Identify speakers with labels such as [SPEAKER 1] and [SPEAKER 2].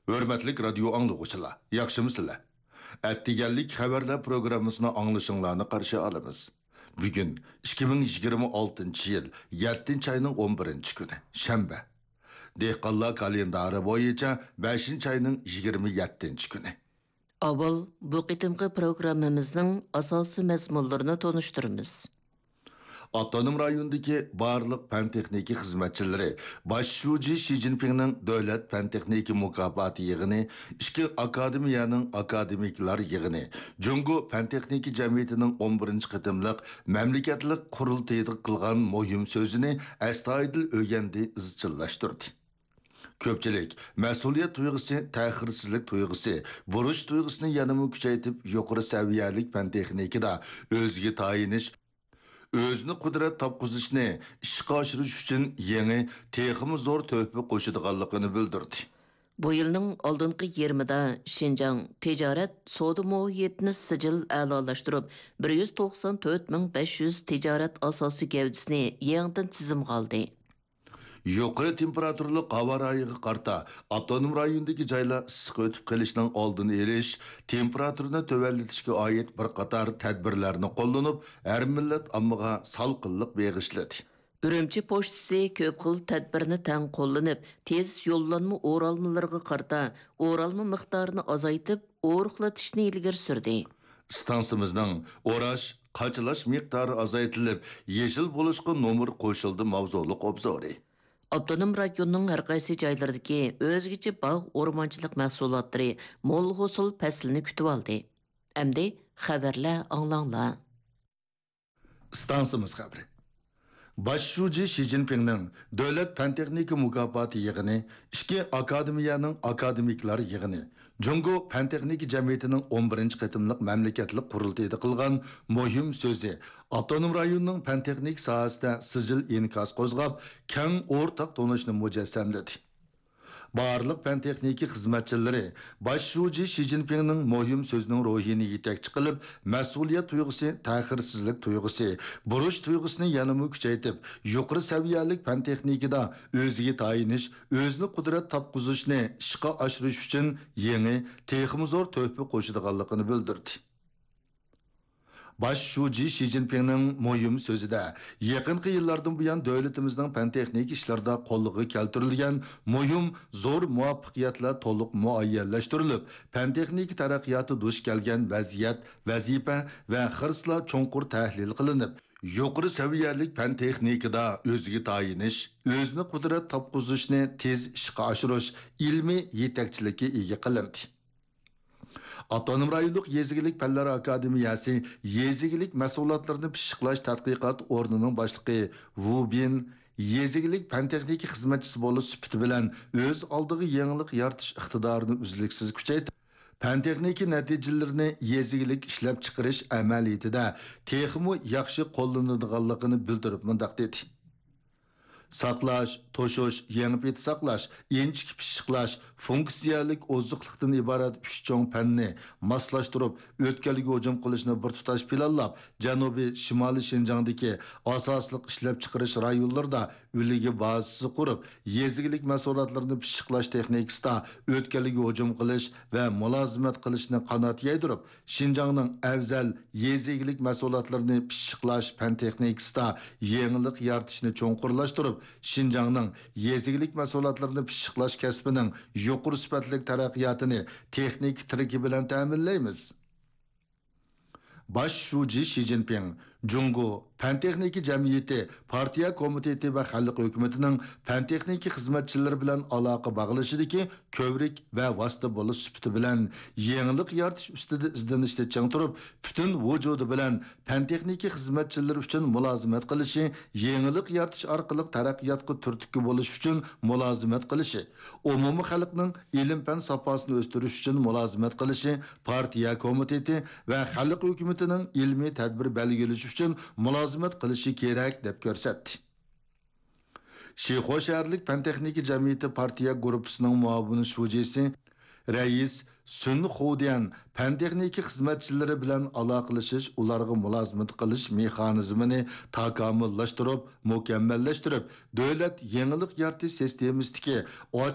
[SPEAKER 1] Hörmətli radio anlıqçılar, yaxşımısınızlar? Әттегенlik xəbərlər proqramısını anlaşınlarını qarşı alımız. Bugün 2026 yıl 7 ayının 11 günü, şənbə. Dehqanlar kalendari boyunca 5 ayının 27 günü.
[SPEAKER 2] Avval bu qitimqi programmamızның asası məzmunlarını tonuşturumuz.
[SPEAKER 1] Avtonom rayondagi barliq fan texniki xizmatchilari boshlovchi Xi Jinpingning davlat fan texniki mukofoti yig'ini, ikki akademiyaning akademiklar yig'ini, Jungo fan texniki jamiyatining 11 qitimliq mamlakatlik qurultayida qilgan muhim so'zini astoydil o'rgandi, izchillashtirdi. Ko'pchilik mas'uliyat tuyg'usi, ta'xirsizlik tuyg'usi, buruch tuyg'usini yanada kuchaytirib, yuqori saviyalik fan texnikida o'ziga tayinish, özünü qudrat topqizishni ishga oshirish uchun yangi texmi zo'r to'pi qo'shadiganligini bildirdi.
[SPEAKER 2] Bu yılның aldınqı 20da Şinjan ticaret soda muhiyetini sicil a'lolashtirib 194.500 ticaret asası gavdisini yangidan tizimga oldi.
[SPEAKER 1] Yuqori temperaturli havo rayiga qarta avtonom rayondagi joylar issiq o'tib qolishning oldini olish, temperaturani tuvallatishga oid bir qator tadbirlarni qo'llanib, har millat ommaga salqinlik beg'ishladi.
[SPEAKER 2] Ürümçi pochtasi ko'p xil tadbirni tang qo'llanib, tez yo'llanma o'ralmalarga qarta o'ralma miqdorini azaytib, o'riqlatishni ilgari surdi.
[SPEAKER 1] Stansimizning o'rash, qachilash miqdori azaytilib, yeshil bo'lishga nomer qo'shildi mavzuliq obzori.
[SPEAKER 2] Avtonom rayonning har qaysi joylaridagi o'zgacha bog' o'rmonchilik mahsulotlari mo'l hosil faslini kutib oldi. Endi xabarlar anglanglar.
[SPEAKER 1] Stansimiz xabari. Boshlovchi Xi Jinpingning davlat fan texnika mukofoti yig'ini, ikki akademiyaning akademiklar yig'ini, Jungo fan texnika jamiyatining 11 qitimliq mamlakatlik qurultayida qilgan muhim so'zi avtonom rayonning fan texnik sohasida sijil inkas qo'zg'ab, keng o'rtaq tonishni mujassamladi. Barliq fan texniki xizmatchilari boshlovchi Xi Jinpingning muhim so'zining ruhini yetakchi qilib, mas'uliyat tuyg'usi, ta'xirsizlik tuyg'usi, buruch tuyg'usini yanada kuchaytirib, yuqori saviyalik fan texnikida o'ziga tayinish, o'zini qudrat topqizishni ishga oshirish uchun yangi texmi zo'r to'pi qo'shadiganligini bildirdi. Boshlovchi Xi Jinpingning muhim so'zida yaqinqi yillardan buyon davlatimizning fan texnik ishlarda qo'lliqqa keltirilgan muhim zo'r muvaffaqiyatlar to'liq muayyanlashtirilib, fan texnik taraqqiyoti duch kelgan vaziyat, vazifa va xirslar cho'nqur tahlil qilinib, yuqori saviyalik fan texnikida o'ziga tayinish, o'zini qudrat topqizishni tez ishga oshirish ilmiy yetakchilikka ega qilindi. Avtonom rayonluq yezigilik fanlar akademiyasi yezigilik mas'uliyatlarini pishiqlash tadqiqot o'rnining boshlig'i Wu Bin yezigilik fan texniki xizmatchisi bo'lish sifati bilan o'z oldiga yangilik yaratish iqtidorini uzluksiz kuchaytirib, fan texniki natijalarini yezigilik ishlab chiqarish amaliyotida texmi yaxshi qo'llanadiganligini bildirib mundaq dedi. Saqlash, to'shish, yangi saqlash, inchik pishiqlash, funksiyalik oziqlikdan iborat 3 cho'ng fanni moslashtirib, o'tkalga hujum qilishni bir tutash planlab, Janubiy Shimoliy Shinjongdagi asosliq ishlab chiqarish rayonlarida uligi bazasi qurib, yezigilik mahsulotlarini pishiqlash texnikasida o'tkalga hujum qilish va mulozimat qilishni qanot yaydirib, Shinjongning afzal yezigilik mahsulotlarini pishiqlash fan texnikasida yangilik yaratishni cho'nqurlashtirib, Şinjanның yezigilik mahsulotlarini pishiqlash kasbining yuqori sifatli taraqqiyotini texnik triki bilan ta'minlaymiz. Boshlovchi Xi Jinping Jungo fan texniki jamiyati, partiya komiteti va xalq hukumatining fan texniki xizmatchilari bilan aloqa bog'lashidagi ko'vrik va vosita bo'lish sifati bilan yangilik yaratish ustida izlanishda chang turib, butun vujudi bilan fan texniki xizmatchilari uchun mulozimat qilishi, yangilik yaratish orqali taraqqiyotga turtki bo'lish uchun mulozimat qilishi, umumiy xalqning ilm fan safosini o'stirish uchun mulozimat qilishi, partiya komiteti va xalq hukumatining ilmiy tadbir belgilash uchun mulozimat qilishi kerak deb ko'rsatdi. Shixo shaharlik fan texniki jamiyati partiya guruhisining muavin shujisi rais Sun Xudian fan texniki xizmatchilari bilan aloqalashish, ularga mulozimat qilish mexanizmini takomillashtirib, mukammallashtirib, davlat yangilik yaratish sistemasidagi